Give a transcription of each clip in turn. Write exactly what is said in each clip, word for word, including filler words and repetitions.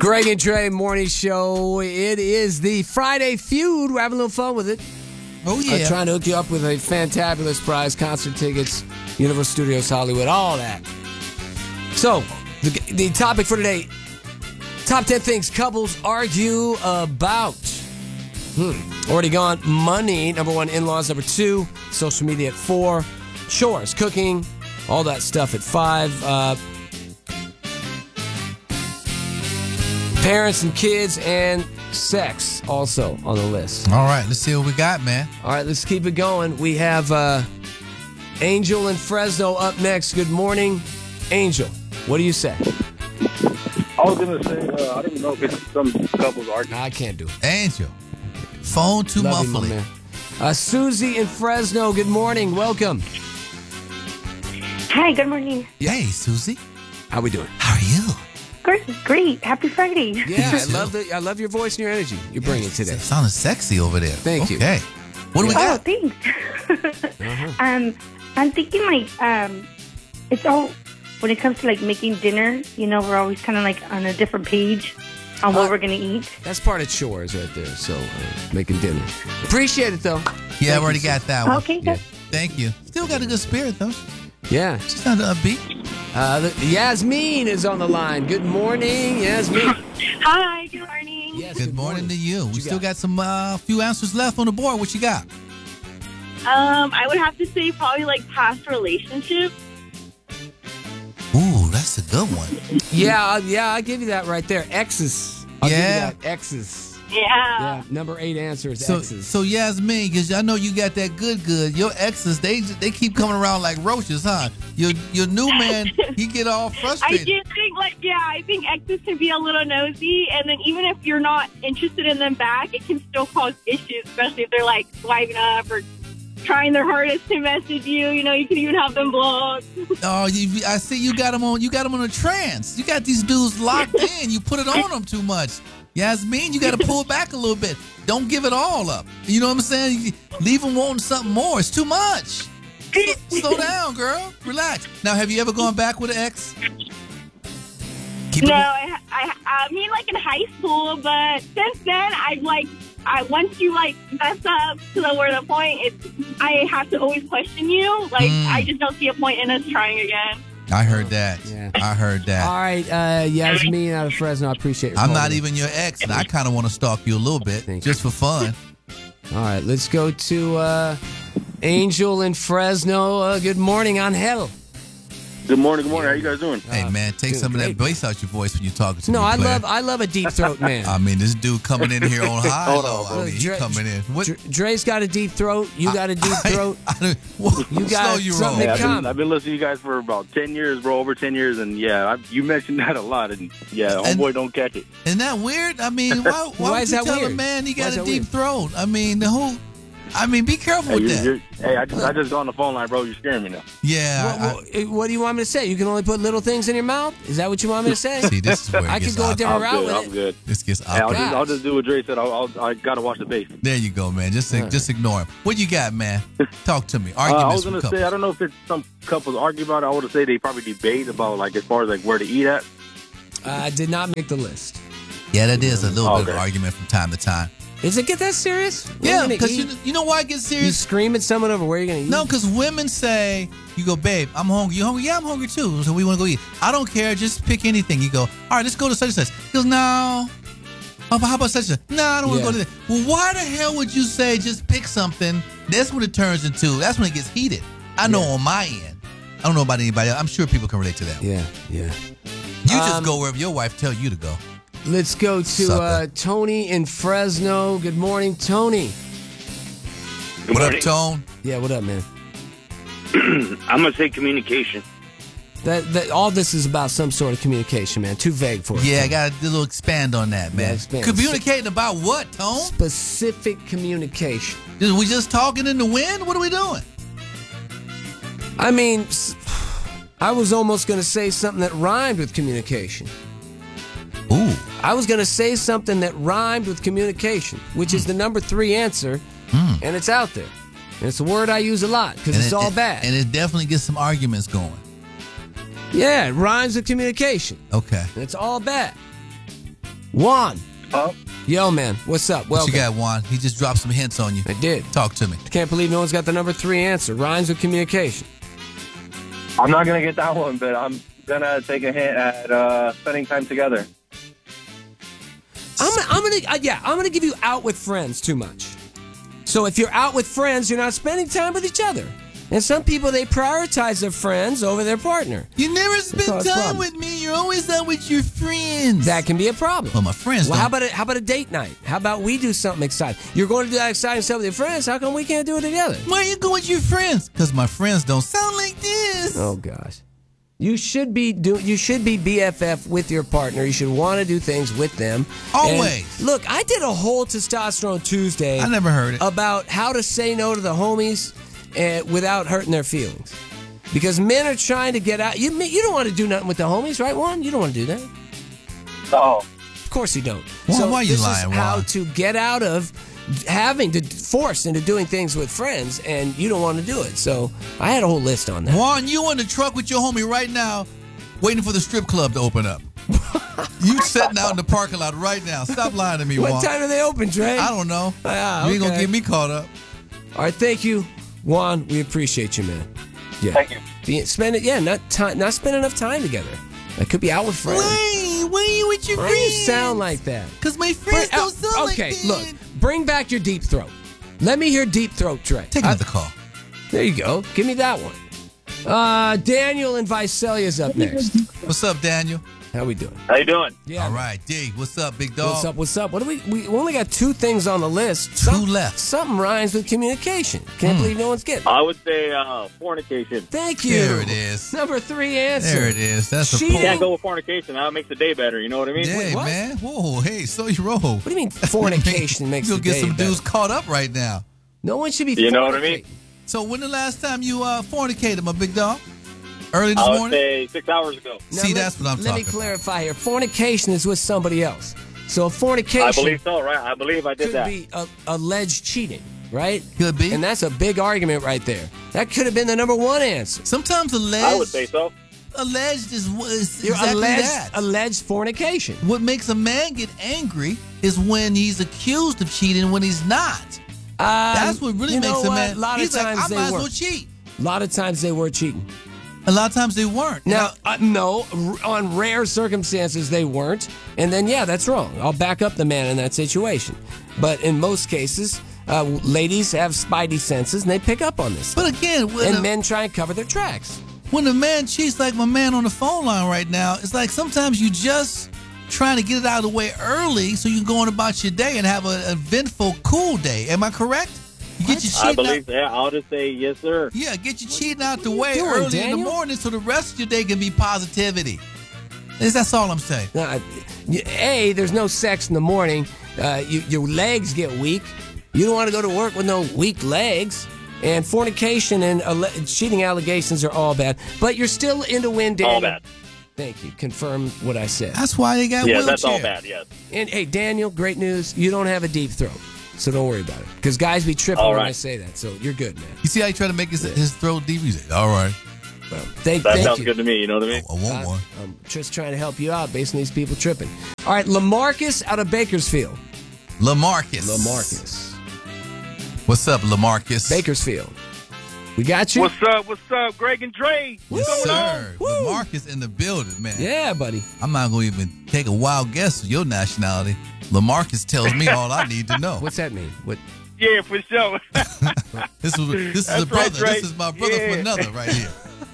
Greg and Dre Morning Show. It is the Friday Feud. We're having a little fun with it. Oh, yeah. I'm trying to hook you up with a fantabulous prize, concert tickets, Universal Studios Hollywood, all that. So, the, the topic for today, top ten things couples argue about. Hmm. Already gone. Money, number one. In-laws, number two. Social media at four. Chores, cooking, all that stuff at five. Uh, parents and kids and sex also on the list. All right, let's see what we got, man. All right, let's keep it going. We have uh, Angel in Fresno up next. Good morning, Angel. What do you say? I was going to say, uh, I don't know if it's some couples arguing. I can't do it. Angel, phone too Love you, muffly. my man. Uh, Susie in Fresno, good morning. Welcome. Hi, good morning. Hey, Susie. How we doing? How are you? Great, great. Happy Friday. Yeah, I love the I love your voice and your energy you're bringing today. It sounded sexy over there. Thank you. Okay. What do we Oh, got? thanks. Uh-huh. um, I'm thinking like um, it's all when it comes to like making dinner. You know, we're always kind of like on a different page on what Uh, we're gonna eat. That's part of chores right there. So uh, making dinner. Appreciate it though. Yeah, I already got that one. Okay, Yeah. good. Thank you. Still got a good spirit, though. Yeah. She's not upbeat. Uh, the, Yasmin is on the line. Good morning, Yasmin. Hi, good morning. Yes, Good morning to you. We you still got? got some uh, few answers left on the board. What you got? Um, I would have to say probably like past relationships. Ooh, that's a good one. Yeah, uh, yeah, I give you that right there. X's. I'll Yeah. give you that. X's. Yeah. Yeah, number eight answer is So, X's. so Yasmin, because I know you got that good, good. Your exes, they they keep coming around like roaches, huh? Your your new man, he get all I frustrated. do think like yeah, I think exes can be a little nosy, and then even if you're not interested in them back, it can still cause issues, especially if they're like swiping up or trying their hardest to message you. You know, you can even have them blocked. Oh, you, I see you got them on. You got them on a trance. You got these dudes locked in. You put it on them too much. Yasmin, you got to pull back a little bit. Don't give it all up. You know what I'm saying? Leave them wanting something more. It's too much. Slow, slow down, girl. Relax. Now, have you ever gone back with an ex? Keep No, it- I, I I mean like in high school, but since then I've like I once you like mess up to the where the point it's I have to always question you. Like Mm. I just don't see a point in us trying again. I heard that. Yeah. I heard that. All right, uh, Yasmin out of Fresno, I appreciate your I'm call not today. even your ex, and I kind of want to stalk you a little bit, Thank just for fun. All right, let's go to uh, Angel in Fresno. Uh, good morning, Angel. Good morning, good morning. How you guys doing? Hey, man, take doing some of great. that bass out your voice when you're talking to No, me, I player. love I love a deep throat man. I mean, this dude coming in here on high Hold low. on. I mean, he Dre- coming in. What? Dre- Dre's got a deep throat. You got a deep throat. I, I, don't- whoa, You got slow you roll. something Hey, I've, come. been, I've been listening to you guys for about ten years, bro, over ten years, and yeah, I, you mentioned that a lot, and yeah, And- homeboy don't catch it. Isn't that weird? I mean, why, why, Why would is you that tell weird? a man he Why got is a that deep weird? throat? I mean, the whole. I mean, be careful Hey, with you're, that. you're, hey I, just, I just got on the phone line, bro. You're scaring me now. Yeah. What, I- what, what do you want me to say? You can only put little things in your mouth? Is that what you want me to say? I, see, this is where it I gets could go a awkward. different I'm route good. with I'm it. good. This gets Hey, I'll, awkward. just, I'll just do what Dre said. I'll, I'll, I gotta watch the bass. There you go, man. Just All right. just ignore him. What you got, man? Talk to me. Uh, I Arguments was from gonna couples. say I don't know if it's some couples argue about it. I would say they probably debate about like as far as like where to eat at. Uh, I did not make the list. Yeah, that is a little Oh, bit of okay. an argument from time to time. Is it get that serious? Where Yeah, you gonna because eat? you, you know why it gets You serious? scream at someone over where you're going to eat? No, because women say, you go, babe, I'm hungry. You hungry? Yeah, I'm hungry too. So we want to go eat. I don't care. Just pick anything. You go, all right, let's go to such and such. He goes, no. Oh, but how about such and such? No, I don't want to Yeah. go to that. Well, why the hell would you say just pick something? That's what it turns into. That's when it gets heated. I know Yeah. on my end. I don't know about anybody else. I'm sure people can relate to that. Yeah, yeah. You just Um, go wherever your wife tell you to go. Let's go to Sucker. uh, Tony in Fresno. Good morning, Tony. What up, Tone? Yeah, what up, man? I'm gonna say communication. That, that all this is about some sort of communication, man. Too vague for it. Yeah, I Tony. got a little expand on that, man. Yeah, expand. Communicating about what, Tone? Specific communication. We just talking in the wind? What are we doing? I mean, s- I was almost going to say something that rhymed with communication. Ooh. I was going to say something that rhymed with communication, which is the number three answer, Mm. and it's out there. And it's a word I use a lot because And it's it- all and- bad. And it definitely gets some arguments going. Yeah, it rhymes with communication. Okay. And it's all bad. Juan. Oh, Yo, man. What's up? What Welcome. you got, Juan? He just dropped some hints on you. I did. Talk to me. Can't believe no one's got the number three answer. Rhymes with communication. I'm not gonna get that one, but I'm gonna take a hint at uh, spending time together. I'm, I'm gonna, uh, yeah, I'm gonna give you out with friends too much. So if you're out with friends, you're not spending time with each other. And some people, they prioritize their friends over their partner. You never spend cause time problems. with me. You're always out with your friends. That can be a problem. Well, my friends Well, how don't. about a, how about a date night? How about we do something exciting? You're going to do that exciting stuff with your friends. How come we can't do it together? Why you go with your friends? Because my friends don't sound like this. Oh gosh, you should be do you should be B F F with your partner. You should want to do things with them. Always. And look, I did a whole testosterone Tuesday. I never heard it. About how to say no to the homies and without hurting their feelings. Because men are trying to get out. You you don't want to do nothing with the homies, right, Juan? You don't want to do that. Oh, Of course you don't. Juan, so why you this lying, is how Juan? to get out of having to force into doing things with friends, and you don't want to do it. So I had a whole list on that. Juan, you in the truck with your homie right now, waiting for the strip club to open up. You sitting out in the parking lot right now. Stop lying to me, What Juan. time do they open, Dre? I don't know. Ah, You ain't gonna okay. get me caught up. All right, thank you, Juan. We appreciate you, man. Yeah. thank you. Be, spend it, yeah, not time, not spend enough time together. I could be out with friends. Why? Why are you with your Why do you friends? sound like that? Because my friends Bring- don't sound oh, like okay, that. look, bring back your deep throat. Let me hear deep throat, Trey. Take I- another call. There you go. Give me that one. Uh, Daniel in Vicelia's up next. What's up, Daniel? How we doing? How you doing? Yeah. All right, D. What's up, big dog? What's up? What's up? What do we? We only got two things on the list. Two left. Something rhymes with communication. Can't believe no one's getting. it. I would say uh, fornication. Thank you. There it is. Number three answer. There it is. That's a Cheating. pull. Can't go with fornication. That makes the day better. You know what I mean? Hey, what? man. Whoa, hey, so you roll. What do you mean fornication makes You'll the get day some better? dudes caught up right now. No one should be. You know what I mean? fornicating. So when the last time you uh, fornicated, my big dog? Early this I would morning? say six hours ago. Now, See, let- that's what I'm Let me talking clarify here. Fornication is with somebody else. So fornication I believe so, right? I believe I did could that. be a, alleged cheating, right? Could be. And that's a big argument right there. That could have been the number one answer. Sometimes alleged, I would say so. alleged is, is You're exactly alleged, that. alleged fornication. What makes a man get angry is when he's accused of cheating when he's not. Um, That's what really you makes know a what? man. A lot he's of like, times I they might as were. well cheat. A lot of times they were cheating. A lot of times they weren't. Now, uh, no, r- on rare circumstances they weren't, and then yeah, that's wrong. I'll back up the man in that situation. But in most cases, uh, ladies have spidey senses and they pick up on this. But again, when, And a, men try and cover their tracks. when a man cheats like my man on the phone line right now, it's like sometimes you just trying to get it out of the way early so you can go on about your day and have an eventful, cool day. Am I correct? You get your I cheating believe out, yeah, I'll just say yes, sir. yeah, get your cheating out the you way doing, early in Daniel? the morning so the rest of your day can be positivity. Is That's all I'm saying. Now, I- A, there's no sex in the morning. Uh, you, your legs get weak. You don't want to go to work with no weak legs. And fornication and alle- cheating allegations are all bad. But you're still in to win, Daniel. All bad. Thank you. Confirm what I said. That's why they got Yeah, wheelchairs. that's all bad, yes. And hey, Daniel, great news. You don't have a deep throat. So don't worry about it. Because guys be tripping All when right. I say that. So you're good, man. You see how he tried to make his, his throat deep? He's like, all right, Well, thank, That thank sounds you. good to me. You know what I mean? I want I- one. I'm just trying to help you out based on these people tripping. All right, LaMarcus out of Bakersfield. LaMarcus. LaMarcus. What's up, LaMarcus? Bakersfield. We got you? What's up? What's up, Greg and Dre? Yes, What's going on? sir. LaMarcus in the building, man. Yeah, buddy. I'm not going to even take a wild guess of your nationality. LaMarcus tells me all I need to know. What's that mean? What? Yeah, for sure. This is this is That's a brother. right, Dre. This is my brother Yeah. from another right here.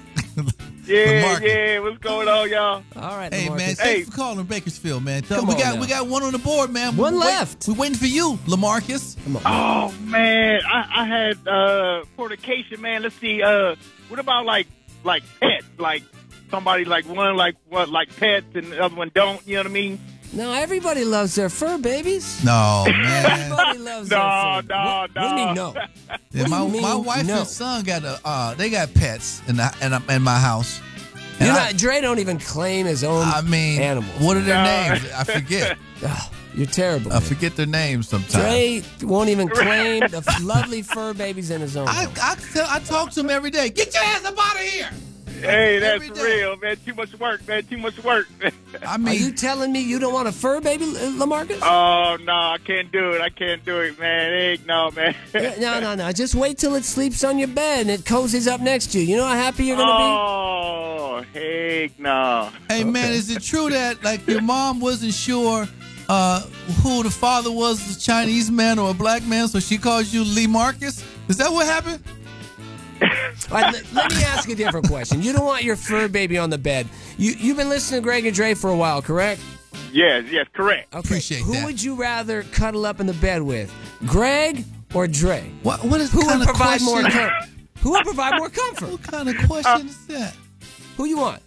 yeah, LaMarcus. yeah. What's going on, y'all? All right, Hey LaMarcus. man, thanks Hey. for calling Bakersfield, man. Come we on got now. we got one on the board, man. One we wait- left. We're waiting for you, LaMarcus. Come on. Oh man, I, I had uh fornication, man. Let's see. Uh, what about like like pets? Like somebody like one like what like pets and the other one don't. You know what I mean? No, everybody loves their fur babies. No, man. Everybody loves No, their fur. no, what, What do you mean no? Yeah, What do my, you mean, my wife no? and son got a uh, they got pets in the, in, in my house. And You're I, not, Dre don't even claim his own I mean, animals. what are their No. names? I forget. Ugh, you're terrible. I man. forget their names sometimes. Dre won't even claim the lovely fur babies in his own I home. I, tell, I talk to him every day. Get your ass up out of here. Hey, that's Every day. real, man. Too much work, man. Too much work. I Are you mean, telling me you don't want a fur baby, LaMarcus? Oh, no, I can't do it. I can't do it, man. Heck no, man. Yeah, no, no, no. Just wait till it sleeps on your bed and it cozies up next to you. You know how happy you're gonna Oh, heck no. hey man, is it true that like your mom wasn't sure uh, who the father was, a Chinese man or a black man, so she called you Lee Marcus? Is that what happened? be? All right, let, let me ask you a different question. You don't want your fur baby on the bed. You you've been listening to Greg and Dre for a while, correct? Yes, yes, correct. Okay. Appreciate Who that. would you rather cuddle up in the bed with, Greg or Dre? What what is Who kind would of provide question? more comfort? Who would provide more comfort? What kind of question is that? Who you want?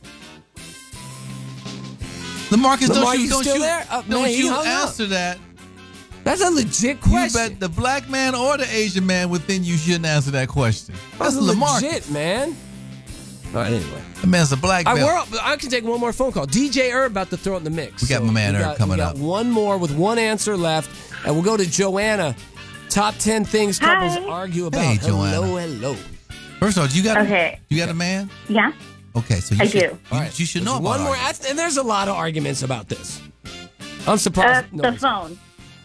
LaMarcus, Lamar, don't you you don't still you, there? Uh, don't man, he you hung up. answer that? That's a legit You question. bet the black man or the Asian man within you shouldn't answer that question. That's That's LaMarcus. legit, man. All right, anyway. That man's a black All belt. right, we're up. I can take one more phone call. D J Herb about to throw it in the mix. We got my man we Herb got- coming we got up. one more with one answer left, and we'll go to Joanna. Top ten things couples Hi. argue about. Hey, hello, Joanna. hello. First of all, you got Okay. a, you got a man? Yeah. Okay, so you I should, do. You, All right. you should There's know about one more. arguments. I- And there's a lot of arguments about this. I'm Uh, surprised. no the one's- phone.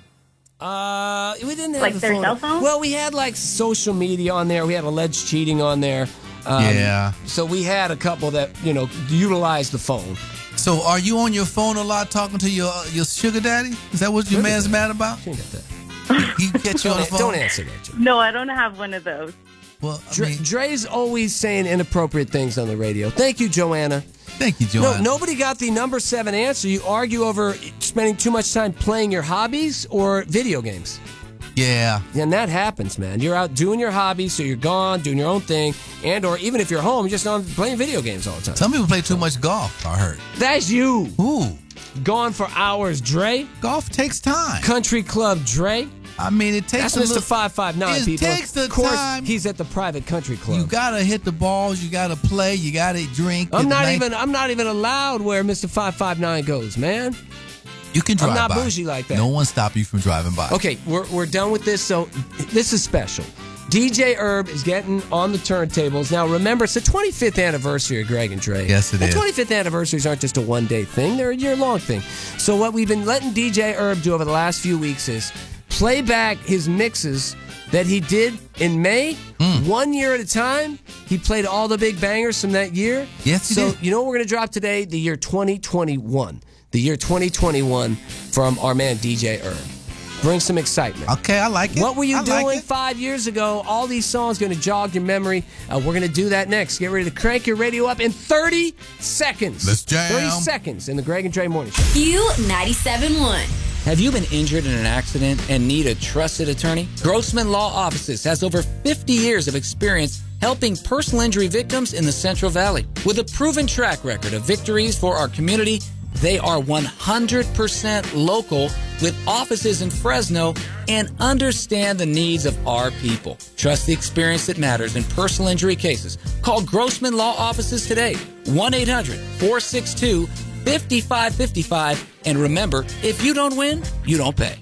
Uh, we didn't have Like the their phone. cell phone? Well, we had like social media on there. We had alleged cheating on there. Um, Yeah. So we had a couple that you know utilized the phone. So are you on your phone a lot talking to your your sugar daddy? Is that what your Sugar man's daddy? mad about? She ain't got that. He get you on the Don't, phone? don't answer that. Joe. No, I don't have one of those. Well, I Dre, mean, Dre's always saying inappropriate things on the radio. Thank you, Joanna. thank you, No, Joanna. nobody got the number seven answer. You argue over spending too much time playing your hobbies or video games. Yeah. And that happens, man. You're out doing your hobbies, so you're gone, doing your own thing, and or even if you're home, you're just on playing video games all the time. Some people play too much golf, I heard. That's you. Ooh. Gone for hours, Dre. Golf takes time. Country Club, Dre. I mean, it takes That's a Mister little, five five nine, It people. takes the of course, time. he's at the private country club. You gotta hit the balls. You gotta play. You gotta drink. I'm get not nice- even. I'm not even allowed where Mister five five nine goes, man. You can drive I'm not by. bougie like that. No one stop you from driving by. Okay, we're we're done with this. So this is special. D J Herb is getting on the turntables. Now remember, it's the twenty-fifth anniversary of Greg and Dre. Yes, it and is. twenty-fifth anniversaries aren't just a one-day thing; they're a year-long thing. So what we've been letting D J Herb do over the last few weeks is play back his mixes that he did in May, Mm. one year at a time. He played all the big bangers from that year. Yes, he so did. you know what we're going to drop today? The year twenty twenty-one. The year twenty twenty-one from our man D J Herb. Bring some excitement. Okay, I like it. What were you I like doing it. five years ago? All these songs going to jog your memory. Uh, we're going to do that next. Get ready to crank your radio up in thirty seconds. Let's jam. thirty seconds in the Greg and Dre Morning Show. Q ninety-seven point one. Have you been injured in an accident and need a trusted attorney? Grossman Law Offices has over fifty years of experience helping personal injury victims in the Central Valley. With a proven track record of victories for our community, they are one hundred percent local with offices in Fresno and understand the needs of our people. Trust the experience that matters in personal injury cases. Call Grossman Law Offices today, one eight hundred, four six two, five five five five. And remember, if you don't win, you don't pay.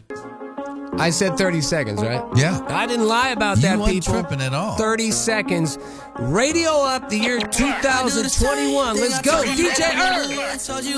I said thirty seconds, right? Yeah. I didn't lie about You that, wasn't people. tripping at all. thirty seconds. Radio up the year two thousand twenty-one. Let's go, D J Herb.